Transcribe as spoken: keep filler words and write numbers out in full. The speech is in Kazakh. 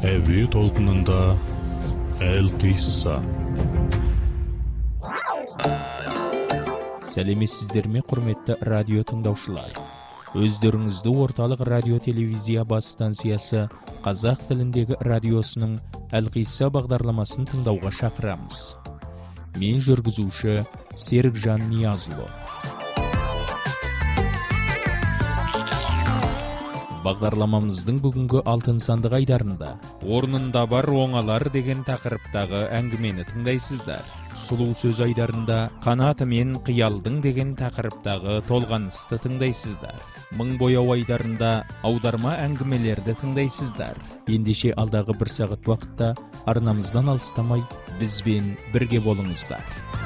Әуе толқынында Әл-Қисса. Сәлеметсіздер ме, құрметті радио тыңдаушылар? Өздеріңізді орталық радио телевизия бас станциясы қазақ тіліндегі радиосының Әл-Қисса бағдарламасын тыңдауға шақырамыз. Мен жүргізуші Серікжан Ниязұлы. Бағдарламамыздың бүгінгі алтын сандық айдарында орнында бар оңалар деген тақырыптағы әңгімені тыңдайсыздар. Сұлу сөз айдарында қанаты мен қиялдың деген тақырыптағы толғанысты тыңдайсыздар. Мың бояу айдарында аударма әңгімелерді тыңдайсыздар. Ендеше алдағы бір сағат уақытта арнамыздан алыстамай бізбен бірге болыңыздар.